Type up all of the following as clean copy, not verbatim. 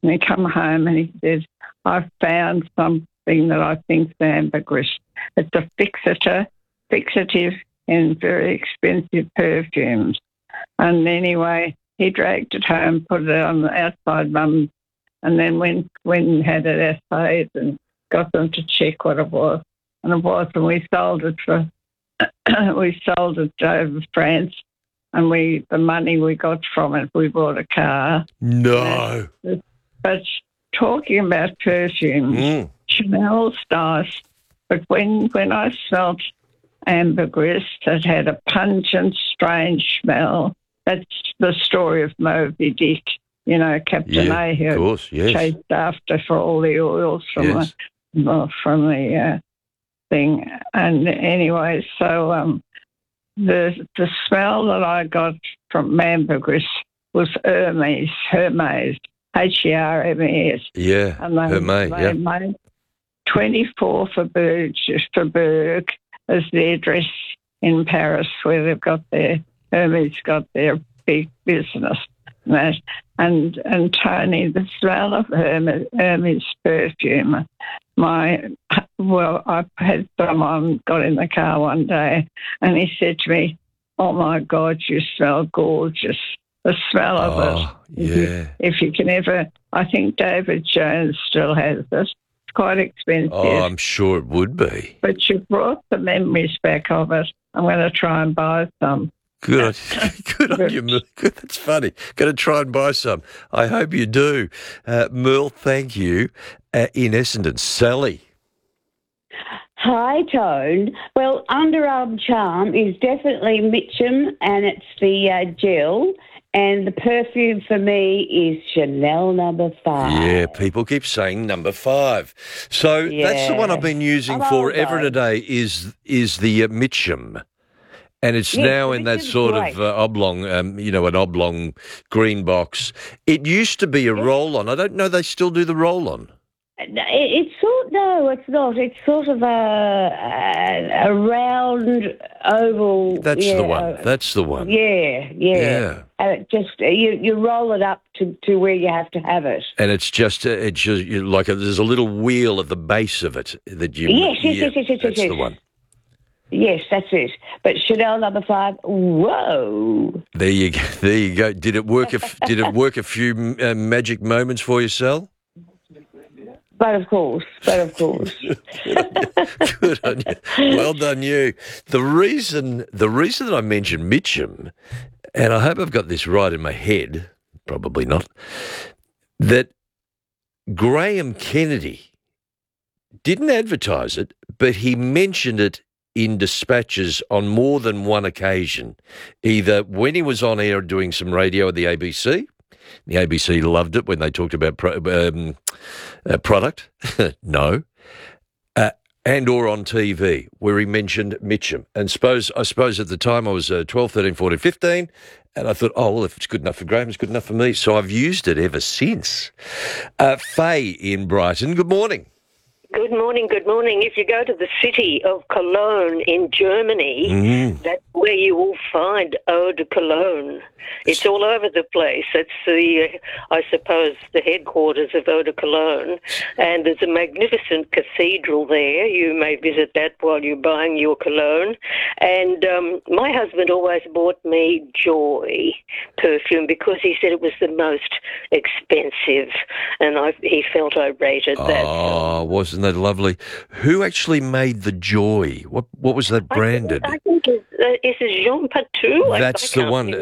And he come home and he said, "I've found something that I think's ambergris. It's a fixative in very expensive perfumes." And anyway, he dragged it home, put it on the outside Mum, and then went and had it assayed and got them to check what it was. And it was, and we sold it over France, and the money we got from it, we bought a car. No. But talking about perfumes, Chanel's nice, but when I smelt ambergris that had a pungent, strange smell, that's the story of Moby Dick, Captain Ahab chased after for all the oils from the thing. And anyway, so the smell that I got from ambergris was Hermes, Hermes. Yeah, and they made 24 for Berg as the address in Paris where they've got Hermes got their big business. And Tony, the smell of Hermes perfume. I had someone got in the car one day and he said to me, "Oh my God, you smell gorgeous." The smell of it. Yeah. If you can ever, I think David Jones still has it. It's quite expensive. Oh, I'm sure it would be. But you brought the memories back of it. I'm going to try and buy some. Good on you, Merle. That's funny. Going to try and buy some. I hope you do. Merle, thank you. In Essendon, Sally. Hi, Tone. Well, Underarm Charm is definitely Mitchum, and it's the gel. And the perfume for me is Chanel No. 5. Yeah, people keep saying No. 5. So that's the one I've been using forever and a day is the Mitchum. And it's now in that sort of oblong, an oblong green box. It used to be a roll-on. I don't know they still do the roll-on. No, it's not. It's sort of a round oval. That's the one. That's the one. Yeah. And it just you roll it up to where you have to have it. And it's just like there's a little wheel at the base of it that you. Yes. That's the one. Yes, that's it. But Chanel No. 5, whoa! There you go. Did it work? Did it work a few magic moments for you, Sal? But of course. Good on you. Well done, you. The reason that I mentioned Mitchum, and I hope I've got this right in my head, probably not, that Graham Kennedy didn't advertise it, but he mentioned it in dispatches on more than one occasion, either when he was on air doing some radio at the ABC. The ABC loved it when they talked about product, no, and or on TV where he mentioned Mitchum. And I suppose at the time I was 12, 13, 14, 15, and I thought, oh, well, if it's good enough for Graham, it's good enough for me. So I've used it ever since. Faye in Brighton, good morning. Good morning. If you go to the city of Cologne in Germany, that's where you will find Eau de Cologne. It's all over the place. It's I suppose, the headquarters of Eau de Cologne. And there's a magnificent cathedral there. You may visit that while you're buying your cologne. And my husband always bought me Joy perfume because he said it was the most expensive. And he felt I rated that. Oh, wasn't that lovely? Who actually made the Joy? What was that branded? I think is it Jean Patou? That's the one.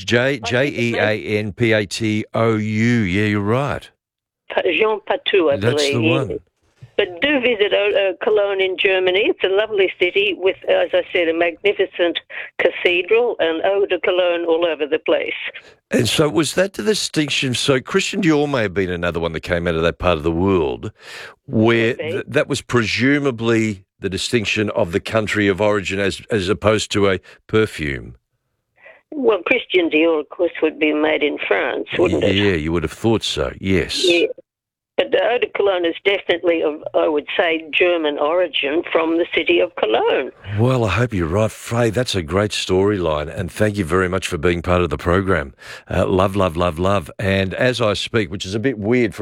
Jeanpatou. Yeah, you're right. Jean Patou, I believe. That's the one. But do visit Cologne in Germany. It's a lovely city with, as I said, a magnificent cathedral and Eau de Cologne all over the place. And so was that the distinction? So Christian Dior may have been another one that came out of that part of the world where that was presumably the distinction of the country of origin as opposed to a perfume. Well, Christian Dior, of course, would be made in France, wouldn't it? Yeah, you would have thought so, yes. Yeah. But the Eau de Cologne is definitely of, I would say, German origin from the city of Cologne. Well, I hope you're right, Frey. That's a great storyline, and thank you very much for being part of the program. Love. And as I speak, which is a bit weird for